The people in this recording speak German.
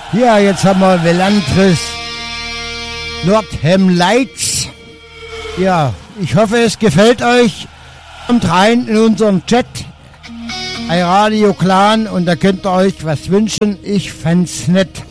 Ja, jetzt haben wir Velantris Nordham Lights. Ja, ich hoffe, es gefällt euch. Kommt rein in unseren Chat, ein Radio Clan, und da könnt ihr euch was wünschen. Ich fänd's nett.